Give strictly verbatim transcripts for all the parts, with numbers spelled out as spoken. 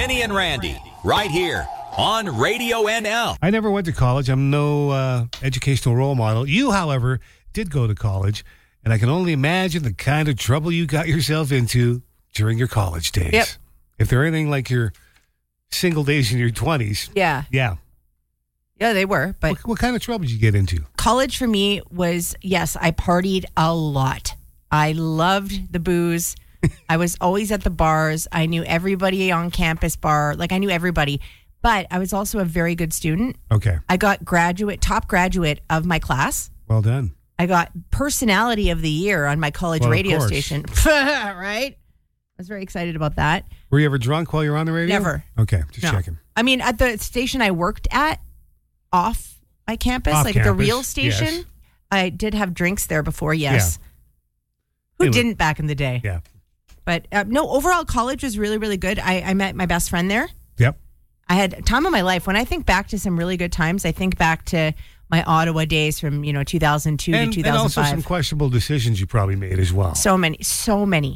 Vinny and Randy, right here on Radio N L. I never went to college. I'm no uh, educational role model. You, however, did go to college, and I can only imagine the kind of trouble you got yourself into during your college days. Yep. If they're anything like your single days in your twenties. Yeah. Yeah. Yeah, they were. But What, what kind of trouble did you get into? college for me was, yes, I partied a lot. I loved the booze. I was always at the bars. I knew everybody on campus bar. Like, I knew everybody. But I was also a very good student. Okay. I got graduate, top graduate of my class. Well done. I got personality of the year on my college Well, of radio course. station. Right? I was very excited about that. Were you ever drunk while you were on the radio? Never. Okay, just No. checking. I mean, at the station I worked at, off my campus, Off like the campus, real station, yes. I did have drinks there before, yes. Who It was- didn't back in the day? Yeah. But uh, no, overall, college was really, really good. I, I met my best friend there. Yep. I had time of my life. When I think back to some really good times, I think back to my Ottawa days from, you know, two thousand two And, to and also two thousand five. some questionable decisions you probably made as well. So many, so many.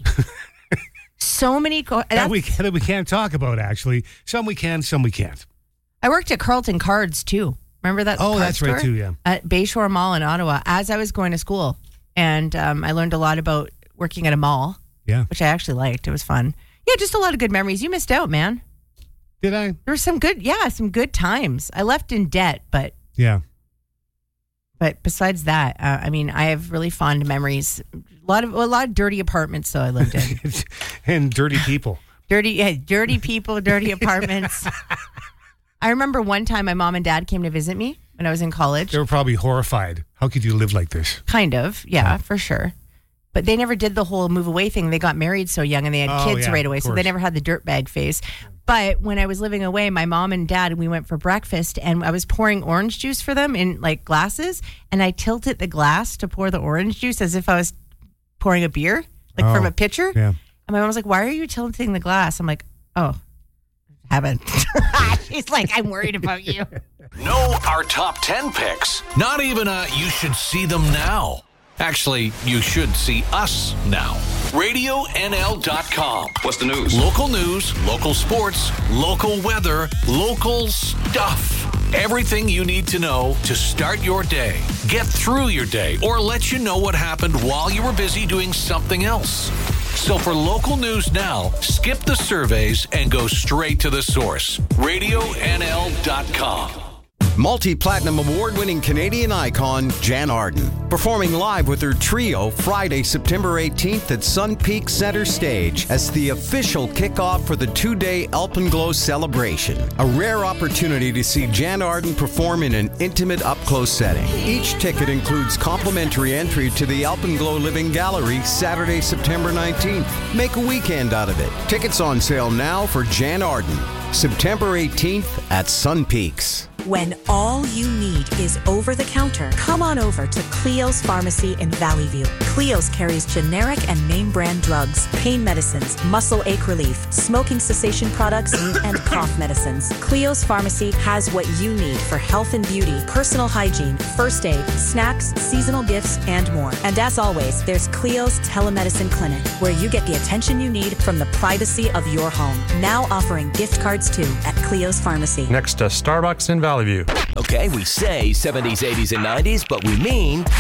so many. Co- that, we, that we can't talk about, actually. Some we can, some we can't. I worked at Carlton Cards, too. Remember that? Oh, card that's right, store? too, yeah. At Bayshore Mall in Ottawa as I was going to school. And um, I learned a lot about working at a mall, Yeah. which I actually liked. It was fun. Yeah, just a lot of good memories. You missed out, man. Did I? There were some good, yeah, some good times. I left in debt, but Yeah. but besides that, uh, I mean, I have really fond memories. A lot of a lot of dirty apartments, though I lived in. And dirty people. dirty, yeah, dirty people, dirty apartments. I remember one time my mom and dad came to visit me when I was in college. They were probably horrified. How could you live like this? Kind of, yeah, for sure. But they never did the whole move away thing. They got married so young and they had Oh, kids yeah, right away, of so they course. never had the dirtbag phase. But when I was living away, my mom and dad, we went for breakfast and I was pouring orange juice for them in like glasses, and I tilted the glass to pour the orange juice as if I was pouring a beer, like Oh, from a pitcher. Yeah. And my mom was like, "Why are you tilting the glass?" I'm like, "Oh, haven't." She's like, "I'm worried about you." Know our top ten picks. Not even a you should see them now. Actually, you should see us now. radio N L dot com. What's the news? Local news, local sports, local weather, local stuff. Everything you need to know to start your day, get through your day, or let you know what happened while you were busy doing something else. So for local news now, skip the surveys and go straight to the source. radio N L dot com. Multi-platinum award-winning Canadian icon Jan Arden, performing live with her trio Friday, September eighteenth at Sun Peak Center Stage as the official kickoff for the two-day Alpenglow celebration. A rare opportunity to see Jan Arden perform in an intimate up-close setting. Each ticket includes complimentary entry to the Alpenglow Living Gallery Saturday, September nineteenth. Make a weekend out of it. Tickets on sale now for Jan Arden, September eighteenth at Sun Peaks. When all you need is over-the-counter, come on over to Cleo's Pharmacy in Valley View. Cleo's carries generic and name brand drugs, pain medicines, muscle ache relief, smoking cessation products, and cough medicines. Cleo's Pharmacy has what you need for health and beauty, personal hygiene, first aid, snacks, seasonal gifts, and more. And as always, there's Cleo's Telemedicine Clinic, where you get the attention you need from the privacy of your home. Now offering gift cards too at Cleo's Pharmacy. Next to Starbucks in Valley View. Okay, we say seventies, eighties, and nineties, but we mean